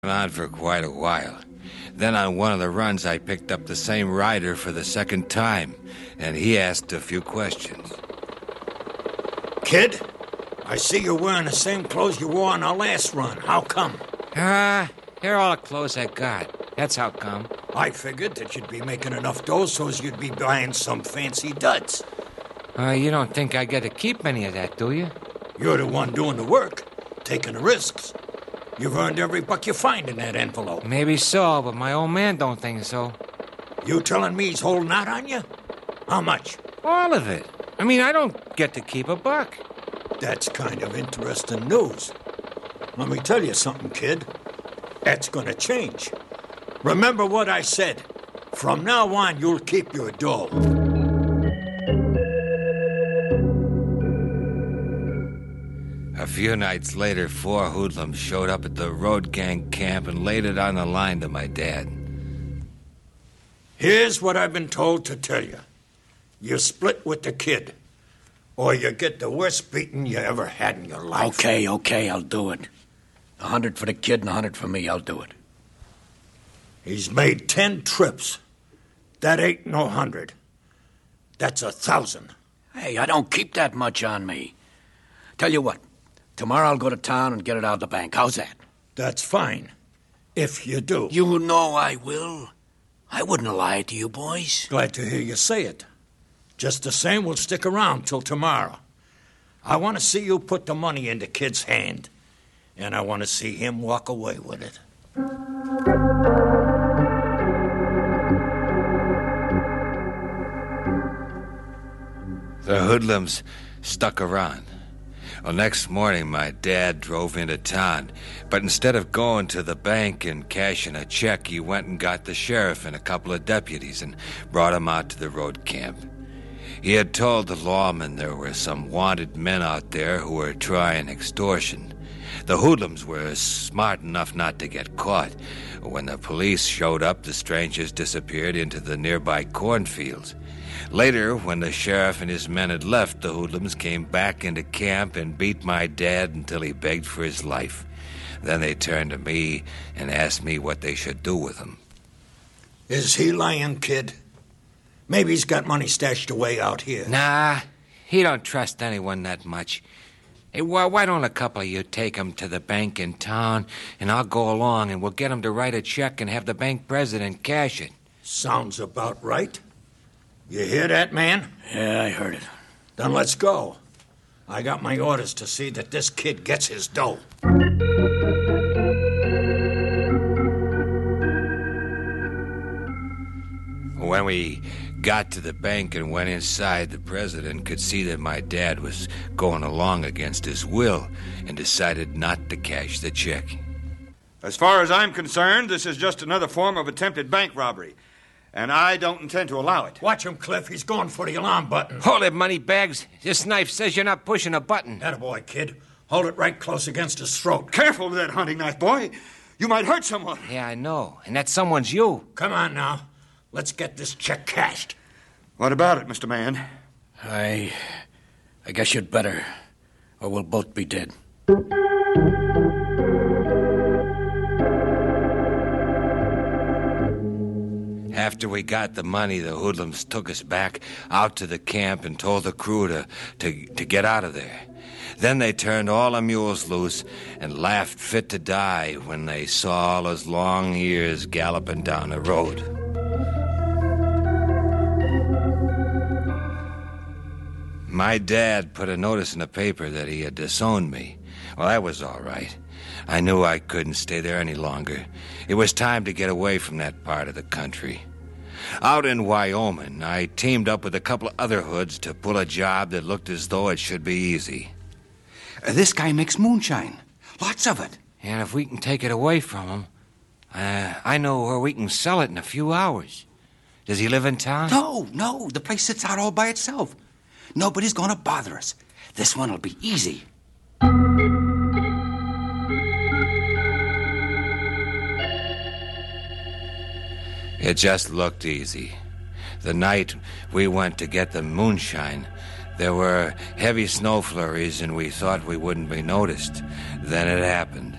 on for quite a while. Then on one of the runs, I picked up the same rider for the second time, and he asked a few questions. Kid, I see you're wearing the same clothes you wore on our last run. How come? They're all the clothes I got. That's how come. I figured that you'd be making enough dough so as you'd be buying some fancy duds. You don't think I get to keep any of that, do you? You're the one doing the work, taking the risks. You've earned every buck you find in that envelope. Maybe so, but my old man don't think so. You telling me he's holding out on you? How much? All of it. I don't get to keep a buck. That's kind of interesting news. Let me tell you something, kid. That's gonna change. Remember what I said. From now on, you'll keep your dough. A few nights later, 4 hoodlums showed up at the road gang camp and laid it on the line to my dad. Here's what I've been told to tell you. You split with the kid, or you get the worst beating you ever had in your life. Okay, I'll do it. 100 for the kid and 100 for me, I'll do it. He's made 10 trips. That ain't no 100. That's 1,000. Hey, I don't keep that much on me. Tell you what, tomorrow I'll go to town and get it out of the bank. How's that? That's fine, if you do. You know I will. I wouldn't lie to you boys. Glad to hear you say it. Just the same, we'll stick around till tomorrow. I want to see you put the money in the kid's hand, and I want to see him walk away with it. The hoodlums stuck around. Well, next morning, my dad drove into town, but instead of going to the bank and cashing a check, he went and got the sheriff and a couple of deputies and brought them out to the road camp. He had told the lawman there were some wanted men out there who were trying extortion. The hoodlums were smart enough not to get caught. When the police showed up, the strangers disappeared into the nearby cornfields. Later, when the sheriff and his men had left, the hoodlums came back into camp and beat my dad until he begged for his life. Then they turned to me and asked me what they should do with him. Is he lying, kid? Maybe he's got money stashed away out here. Nah, he don't trust anyone that much. Hey, why don't a couple of you take him to the bank in town, and I'll go along, and we'll get him to write a check and have the bank president cash it. Sounds about right. You hear that, man? Yeah, I heard it. Then let's go. I got my orders to see that this kid gets his dough. When we got to the bank and went inside, the president could see that my dad was going along against his will and decided not to cash the check. As far as I'm concerned, this is just another form of attempted bank robbery, and I don't intend to allow it. Watch him, Cliff. He's going for the alarm button. Hold it, moneybags. This knife says you're not pushing a button. Attaboy, kid. Hold it right close against his throat. Careful with that hunting knife, boy. You might hurt someone. Yeah, I know. And that someone's you. Come on now. Let's get this check cashed. What about it, Mr. Man? I guess you'd better, or we'll both be dead. After we got the money, the hoodlums took us back out to the camp and told the crew to get out of there. Then they turned all the mules loose and laughed fit to die when they saw all those long ears galloping down the road. My dad put a notice in the paper that he had disowned me. Well, that was all right. I knew I couldn't stay there any longer. It was time to get away from that part of the country. Out in Wyoming, I teamed up with a couple of other hoods to pull a job that looked as though it should be easy. This guy makes moonshine. Lots of it. And if we can take it away from him, I know where we can sell it in a few hours. Does he live in town? No. The place sits out all by itself. Nobody's gonna bother us. This one'll be easy. It just looked easy. The night we went to get the moonshine, there were heavy snow flurries and we thought we wouldn't be noticed. Then it happened.